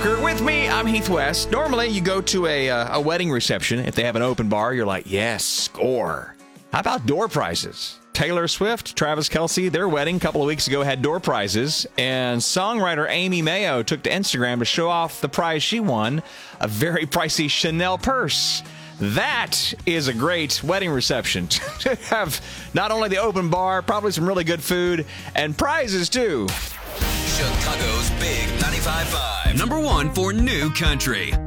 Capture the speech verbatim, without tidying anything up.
Rocker. With me, I'm Heath West. Normally, you go to a, uh, a wedding reception. If they have an open bar, you're like, yes, score. How about door prizes? Taylor Swift, Travis Kelce, their wedding a couple of weeks ago had door prizes. And songwriter Amy Mayo took to Instagram to show off the prize she won, a very pricey Chanel purse. That is a great wedding reception. To have not only the open bar, probably some really good food, and prizes, too. Chicago's Big ninety-five point five. Number one for New Country.